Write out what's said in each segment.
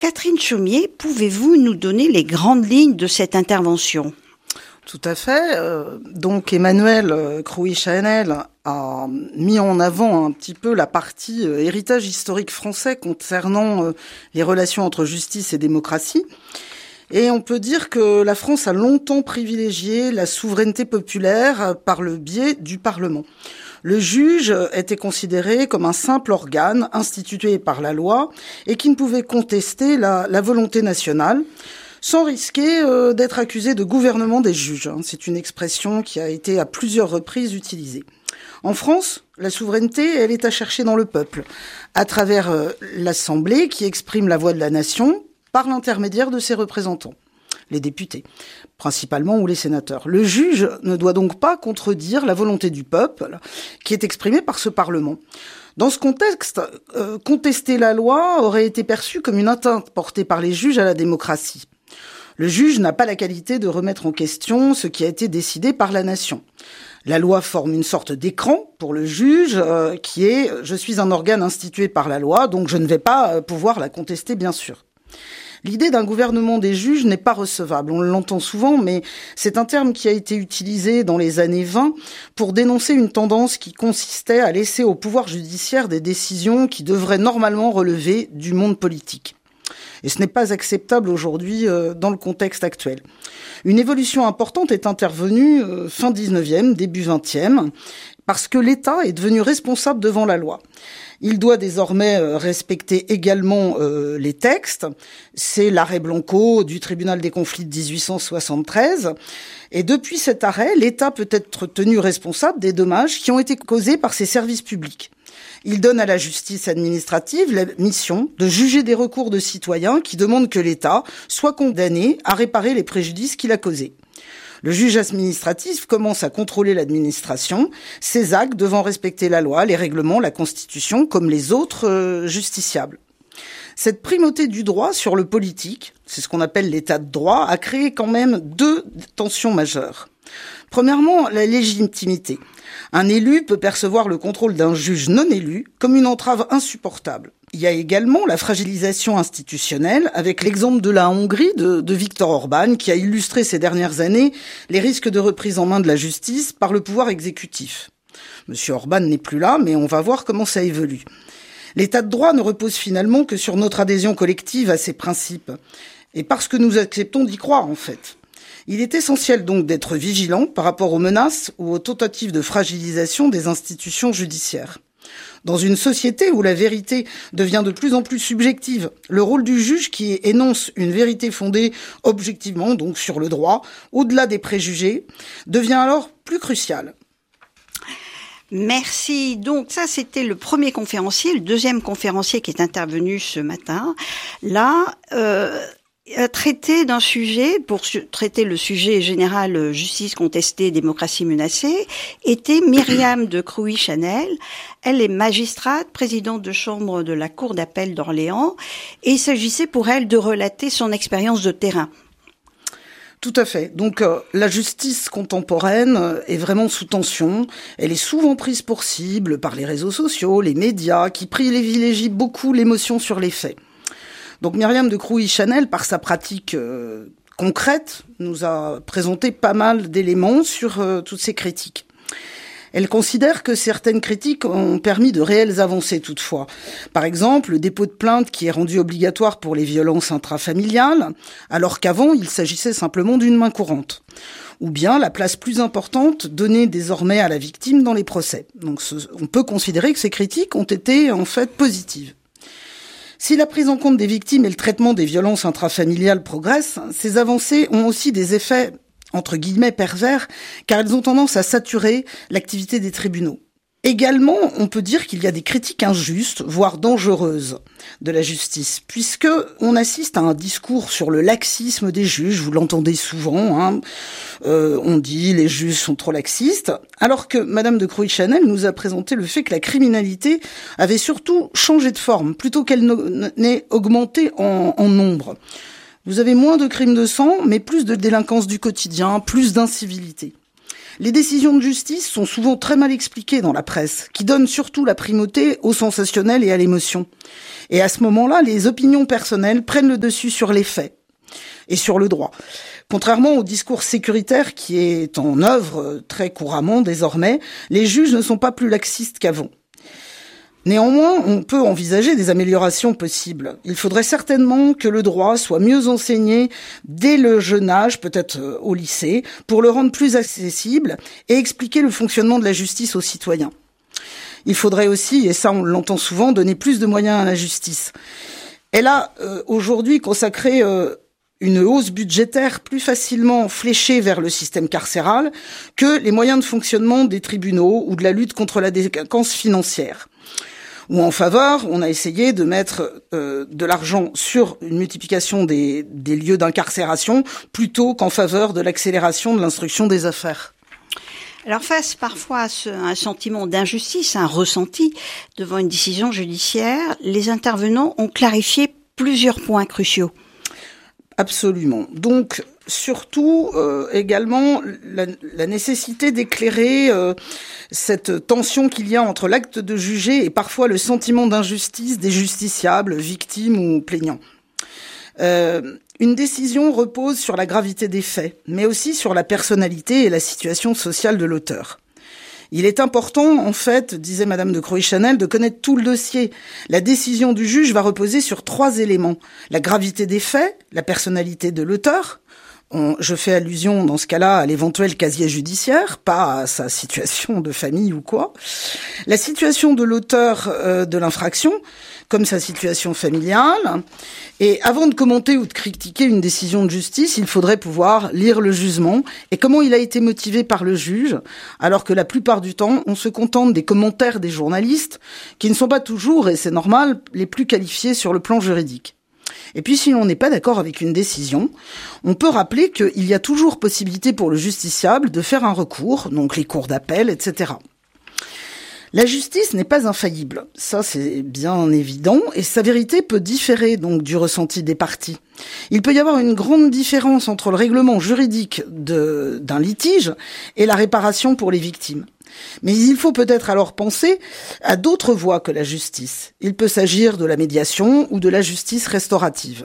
Catherine Chaumié, pouvez-vous nous donner les grandes lignes de cette intervention ? Tout à fait. Donc Emmanuel Crouy-Chanel a mis en avant un petit peu la partie héritage historique français concernant les relations entre justice et démocratie. Et on peut dire que la France a longtemps privilégié la souveraineté populaire par le biais du Parlement. Le juge était considéré comme un simple organe institué par la loi et qui ne pouvait contester la volonté nationale sans risquer d'être accusé de gouvernement des juges. C'est une expression qui a été à plusieurs reprises utilisée. En France, la souveraineté, elle est à chercher dans le peuple, à travers l'Assemblée qui exprime la voix de la nation par l'intermédiaire de ses représentants, les députés, principalement, ou les sénateurs. Le juge ne doit donc pas contredire la volonté du peuple qui est exprimée par ce Parlement. Dans ce contexte, contester la loi aurait été perçu comme une atteinte portée par les juges à la démocratie. Le juge n'a pas la qualité de remettre en question ce qui a été décidé par la nation. La loi forme une sorte d'écran pour le juge qui est « je suis un organe institué par la loi, donc je ne vais pas pouvoir la contester, bien sûr ». L'idée d'un gouvernement des juges n'est pas recevable. On l'entend souvent, mais c'est un terme qui a été utilisé dans les années 20 pour dénoncer une tendance qui consistait à laisser au pouvoir judiciaire des décisions qui devraient normalement relever du monde politique. Et ce n'est pas acceptable aujourd'hui dans le contexte actuel. Une évolution importante est intervenue fin 19e, début 20e, parce que l'État est devenu responsable devant la loi. Il doit désormais respecter également les textes. C'est l'arrêt Blanco du tribunal des conflits de 1873. Et depuis cet arrêt, l'État peut être tenu responsable des dommages qui ont été causés par ses services publics. Il donne à la justice administrative la mission de juger des recours de citoyens qui demandent que l'État soit condamné à réparer les préjudices qu'il a causés. Le juge administratif commence à contrôler l'administration, ses actes devant respecter la loi, les règlements, la Constitution, comme les autres justiciables. Cette primauté du droit sur le politique, c'est ce qu'on appelle l'état de droit, a créé quand même deux tensions majeures. Premièrement, la légitimité. Un élu peut percevoir le contrôle d'un juge non élu comme une entrave insupportable. Il y a également la fragilisation institutionnelle avec l'exemple de la Hongrie de Viktor Orban qui a illustré ces dernières années les risques de reprise en main de la justice par le pouvoir exécutif. Monsieur Orban n'est plus là, mais on va voir comment ça évolue. L'état de droit ne repose finalement que sur notre adhésion collective à ces principes. Et parce que nous acceptons d'y croire, en fait. Il est essentiel donc d'être vigilant par rapport aux menaces ou aux tentatives de fragilisation des institutions judiciaires. Dans une société où la vérité devient de plus en plus subjective, le rôle du juge qui énonce une vérité fondée objectivement, donc sur le droit, au-delà des préjugés, devient alors plus crucial. Merci. Donc ça, c'était le premier conférencier. Le deuxième conférencier qui est intervenu ce matin, là, traiter d'un sujet, pour traiter le sujet général justice contestée, démocratie menacée, était Myriam de Crouy-Chanel. Elle est magistrate, présidente de chambre de la Cour d'appel d'Orléans, et il s'agissait pour elle de relater son expérience de terrain. Tout à fait. Donc la justice contemporaine est vraiment sous tension. Elle est souvent prise pour cible par les réseaux sociaux, les médias, qui privilégient beaucoup l'émotion sur les faits. Donc Myriam de Crouy-Chanel, par sa pratique concrète, nous a présenté pas mal d'éléments sur toutes ces critiques. Elle considère que certaines critiques ont permis de réelles avancées toutefois. Par exemple, le dépôt de plainte qui est rendu obligatoire pour les violences intrafamiliales, alors qu'avant, il s'agissait simplement d'une main courante. Ou bien la place plus importante donnée désormais à la victime dans les procès. Donc on peut considérer que ces critiques ont été en fait positives. Si la prise en compte des victimes et le traitement des violences intrafamiliales progressent, ces avancées ont aussi des effets entre guillemets pervers, car elles ont tendance à saturer l'activité des tribunaux. Également, on peut dire qu'il y a des critiques injustes, voire dangereuses, de la justice, puisque on assiste à un discours sur le laxisme des juges, vous l'entendez souvent, on dit les juges sont trop laxistes, alors que Madame de Crouy-Chanel nous a présenté le fait que la criminalité avait surtout changé de forme, plutôt qu'elle n'ait augmenté en nombre. Vous avez moins de crimes de sang, mais plus de délinquance du quotidien, plus d'incivilité. Les décisions de justice sont souvent très mal expliquées dans la presse, qui donne surtout la primauté au sensationnel et à l'émotion. Et à ce moment-là, les opinions personnelles prennent le dessus sur les faits et sur le droit. Contrairement au discours sécuritaire qui est en œuvre très couramment désormais, les juges ne sont pas plus laxistes qu'avant. Néanmoins, on peut envisager des améliorations possibles. Il faudrait certainement que le droit soit mieux enseigné dès le jeune âge, peut-être au lycée, pour le rendre plus accessible et expliquer le fonctionnement de la justice aux citoyens. Il faudrait aussi, et ça on l'entend souvent, donner plus de moyens à la justice. Elle a aujourd'hui consacré une hausse budgétaire plus facilement fléchée vers le système carcéral que les moyens de fonctionnement des tribunaux ou de la lutte contre la délinquance financière. Ou en faveur, on a essayé de mettre de l'argent sur une multiplication des lieux d'incarcération plutôt qu'en faveur de l'accélération de l'instruction des affaires. Alors face parfois à un sentiment d'injustice, un ressenti devant une décision judiciaire, les intervenants ont clarifié plusieurs points cruciaux. Absolument. Donc, surtout également la nécessité d'éclairer cette tension qu'il y a entre l'acte de juger et parfois le sentiment d'injustice des justiciables, victimes ou plaignants. Une décision repose sur la gravité des faits, mais aussi sur la personnalité et la situation sociale de l'auteur. Il est important, en fait, disait Madame de Cruy-Chanel, de connaître tout le dossier. La décision du juge va reposer sur 3 éléments. La gravité des faits, la personnalité de l'auteur. Je fais allusion, dans ce cas-là, à l'éventuel casier judiciaire, pas à sa situation de famille ou quoi. La situation de l'auteur de l'infraction, comme sa situation familiale. Et avant de commenter ou de critiquer une décision de justice, il faudrait pouvoir lire le jugement et comment il a été motivé par le juge, alors que la plupart du temps, on se contente des commentaires des journalistes, qui ne sont pas toujours, et c'est normal, les plus qualifiés sur le plan juridique. Et puis si l'on n'est pas d'accord avec une décision, on peut rappeler qu'il y a toujours possibilité pour le justiciable de faire un recours, donc les cours d'appel, etc. La justice n'est pas infaillible, ça c'est bien évident, et sa vérité peut différer donc du ressenti des parties. Il peut y avoir une grande différence entre le règlement juridique d'un litige et la réparation pour les victimes. Mais il faut peut-être alors penser à d'autres voies que la justice. Il peut s'agir de la médiation ou de la justice restaurative.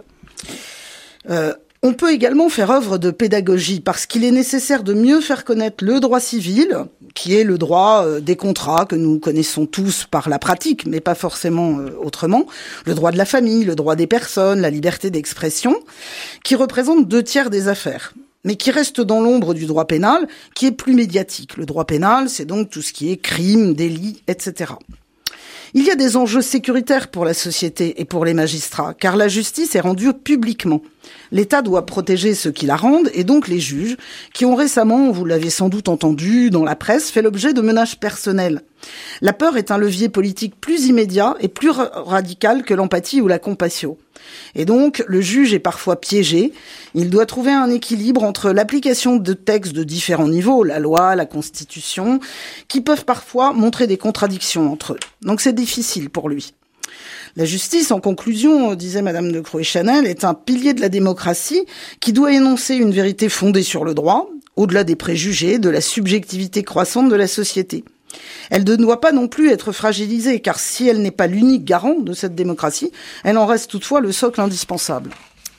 On peut également faire œuvre de pédagogie parce qu'il est nécessaire de mieux faire connaître le droit civil, qui est le droit des contrats que nous connaissons tous par la pratique, mais pas forcément autrement, le droit de la famille, le droit des personnes, la liberté d'expression, qui représente 2/3 des affaires, mais qui reste dans l'ombre du droit pénal, qui est plus médiatique. Le droit pénal, c'est donc tout ce qui est crime, délit, etc. Il y a des enjeux sécuritaires pour la société et pour les magistrats, car la justice est rendue publiquement. L'État doit protéger ceux qui la rendent, et donc les juges, qui ont récemment, vous l'avez sans doute entendu dans la presse, fait l'objet de menaces personnelles. La peur est un levier politique plus immédiat et plus radical que l'empathie ou la compassion. Et donc, le juge est parfois piégé. Il doit trouver un équilibre entre l'application de textes de différents niveaux, la loi, la Constitution, qui peuvent parfois montrer des contradictions entre eux. Donc c'est difficile pour lui. La justice, en conclusion, disait Madame de Cruy-Chanel, est un pilier de la démocratie qui doit énoncer une vérité fondée sur le droit, au-delà des préjugés, de la subjectivité croissante de la société. Elle ne doit pas non plus être fragilisée, car si elle n'est pas l'unique garant de cette démocratie, elle en reste toutefois le socle indispensable.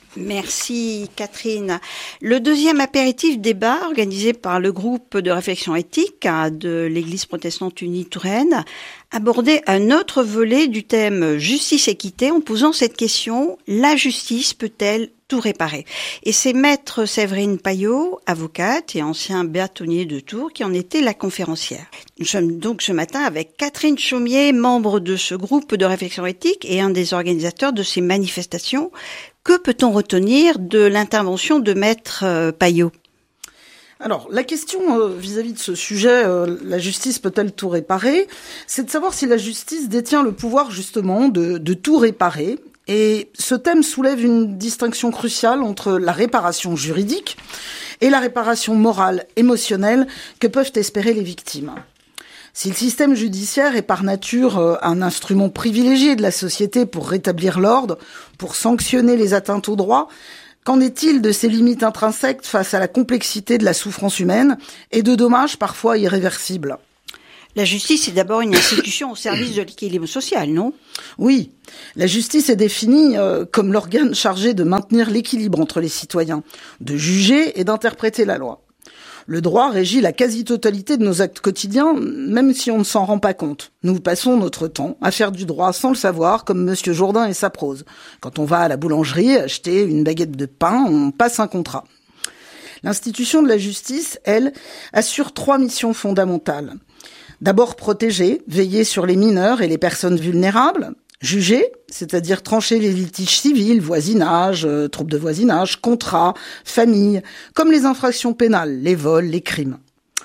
Merci Catherine. Le deuxième apéritif débat organisé par le groupe de réflexion éthique de l'Église protestante unie Touraine abordait un autre volet du thème justice-équité en posant cette question: la justice peut-elle tout réparer? Et c'est maître Séverine Payot, avocate et ancien bâtonnier de Tours, qui en était la conférencière. Nous sommes donc ce matin avec Catherine Chaumier, membre de ce groupe de réflexion éthique et un des organisateurs de ces manifestations. Que peut-on retenir de l'intervention de maître Payot? Alors, la question vis-à-vis de ce sujet, la justice peut-elle tout réparer? C'est de savoir si la justice détient le pouvoir justement de tout réparer. Et ce thème soulève une distinction cruciale entre la réparation juridique et la réparation morale, émotionnelle que peuvent espérer les victimes. Si le système judiciaire est par nature un instrument privilégié de la société pour rétablir l'ordre, pour sanctionner les atteintes aux droits, Qu'en est-il de ces limites intrinsèques face à la complexité de la souffrance humaine et de dommages parfois irréversibles ? La justice est d'abord une institution au service de l'équilibre social, non ? Oui, la justice est définie comme l'organe chargé de maintenir l'équilibre entre les citoyens, de juger et d'interpréter la loi. Le droit régit la quasi-totalité de nos actes quotidiens, même si on ne s'en rend pas compte. Nous passons notre temps à faire du droit sans le savoir, comme Monsieur Jourdain et sa prose. Quand on va à la boulangerie acheter une baguette de pain, on passe un contrat. L'institution de la justice, elle, assure 3 missions fondamentales. D'abord protéger, veiller sur les mineurs et les personnes vulnérables. Juger, c'est-à-dire trancher les litiges civils, voisinage, troubles de voisinage, contrats, famille, comme les infractions pénales, les vols, les crimes.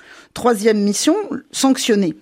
3e mission, sanctionner.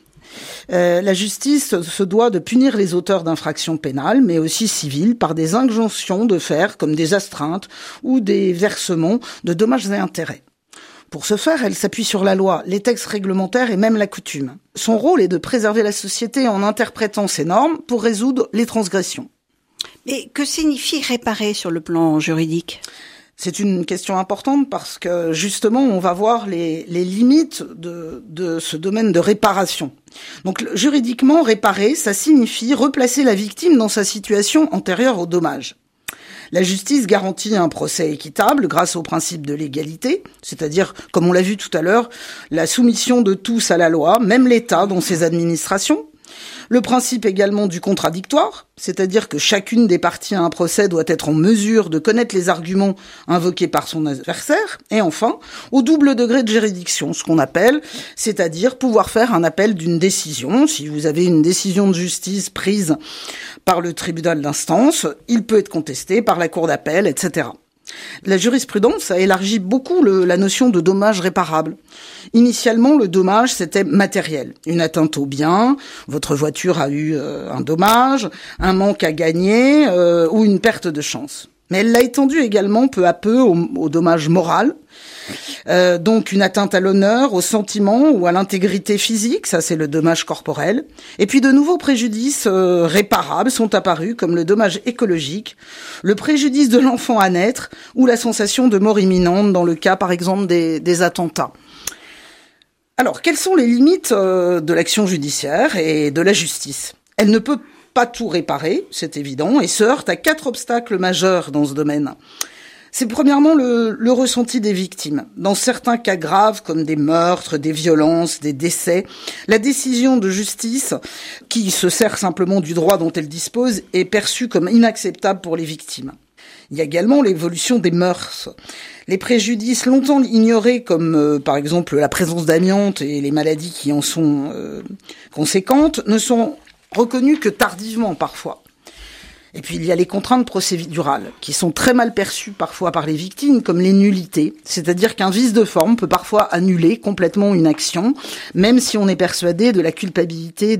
La justice se doit de punir les auteurs d'infractions pénales, mais aussi civiles, par des injonctions de faire, comme des astreintes ou des versements de dommages et intérêts. Pour ce faire, elle s'appuie sur la loi, les textes réglementaires et même la coutume. Son rôle est de préserver la société en interprétant ces normes pour résoudre les transgressions. Mais que signifie réparer sur le plan juridique ? C'est une question importante parce que justement, on va voir les limites de ce domaine de réparation. Donc juridiquement, réparer, ça signifie replacer la victime dans sa situation antérieure au dommage. La justice garantit un procès équitable grâce au principe de l'égalité, c'est-à-dire, comme on l'a vu tout à l'heure, la soumission de tous à la loi, même l'État dans ses administrations. Le principe également du contradictoire, c'est-à-dire que chacune des parties à un procès doit être en mesure de connaître les arguments invoqués par son adversaire. Et enfin, au double degré de juridiction, ce qu'on appelle, c'est-à-dire pouvoir faire un appel d'une décision. Si vous avez une décision de justice prise par le tribunal d'instance, il peut être contesté par la cour d'appel, etc. La jurisprudence a élargi beaucoup la notion de dommage réparable. Initialement, le dommage, c'était matériel. Une atteinte au bien, votre voiture a eu un dommage, un manque à gagner ou une perte de chance. Mais elle l'a étendu également peu à peu au dommage moral. Donc une atteinte à l'honneur, au sentiment ou à l'intégrité physique, ça c'est le dommage corporel. Et puis de nouveaux préjudices réparables sont apparus comme le dommage écologique, le préjudice de l'enfant à naître ou la sensation de mort imminente dans le cas par exemple des attentats. Alors quelles sont les limites de l'action judiciaire et de la justice ? Elle ne peut pas tout réparer, c'est évident, et se heurte à 4 obstacles majeurs dans ce domaine. C'est premièrement le ressenti des victimes. Dans certains cas graves, comme des meurtres, des violences, des décès, la décision de justice, qui se sert simplement du droit dont elle dispose, est perçue comme inacceptable pour les victimes. Il y a également l'évolution des mœurs. Les préjudices longtemps ignorés, comme par exemple la présence d'amiante et les maladies qui en sont conséquentes, ne sont reconnus que tardivement parfois. Et puis il y a les contraintes procédurales, qui sont très mal perçues parfois par les victimes comme les nullités, c'est-à-dire qu'un vice de forme peut parfois annuler complètement une action, même si on est persuadé de la culpabilité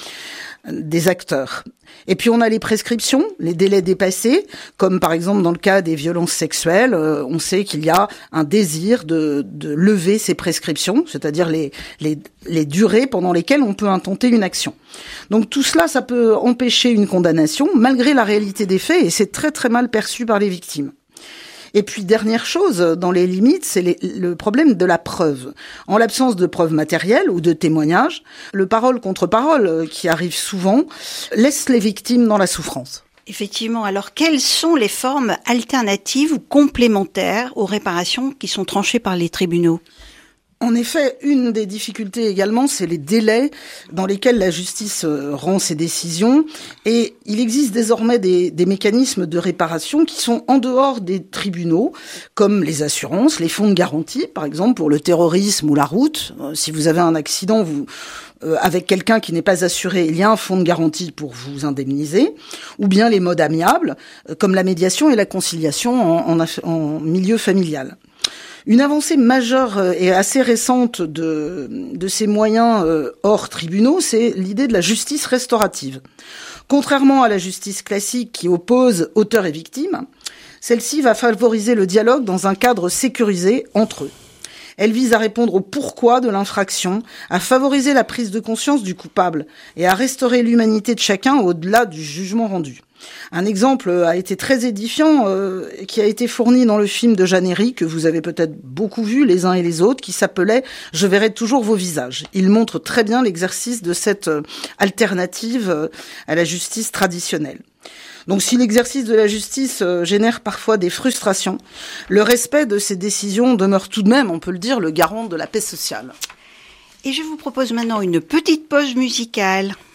des acteurs. Et puis on a les prescriptions, les délais dépassés, comme par exemple dans le cas des violences sexuelles, on sait qu'il y a un désir de lever ces prescriptions, c'est-à-dire les durées pendant lesquelles on peut intenter une action. Donc tout cela, ça peut empêcher une condamnation malgré la réalité des faits et c'est très très mal perçu par les victimes. Et puis, dernière chose, dans les limites, c'est le problème de la preuve. En l'absence de preuves matérielles ou de témoignages, le parole contre parole, qui arrive souvent, laisse les victimes dans la souffrance. Effectivement. Alors, quelles sont les formes alternatives ou complémentaires aux réparations qui sont tranchées par les tribunaux ? En effet, une des difficultés également, c'est les délais dans lesquels la justice rend ses décisions. Et il existe désormais des mécanismes de réparation qui sont en dehors des tribunaux, comme les assurances, les fonds de garantie, par exemple pour le terrorisme ou la route. Si vous avez un accident, avec quelqu'un qui n'est pas assuré, il y a un fonds de garantie pour vous indemniser, ou bien les modes amiables, comme la médiation et la conciliation en milieu familial. Une avancée majeure et assez récente de ces moyens hors tribunaux, c'est l'idée de la justice restaurative. Contrairement à la justice classique qui oppose auteur et victime, celle-ci va favoriser le dialogue dans un cadre sécurisé entre eux. Elle vise à répondre au pourquoi de l'infraction, à favoriser la prise de conscience du coupable et à restaurer l'humanité de chacun au-delà du jugement rendu. Un exemple a été très édifiant, qui a été fourni dans le film de Jeanne Herry, que vous avez peut-être beaucoup vu les uns et les autres, qui s'appelait « Je verrai toujours vos visages ». Il montre très bien l'exercice de cette alternative à la justice traditionnelle. Donc si l'exercice de la justice génère parfois des frustrations, le respect de ces décisions demeure tout de même, on peut le dire, le garant de la paix sociale. Et je vous propose maintenant une petite pause musicale.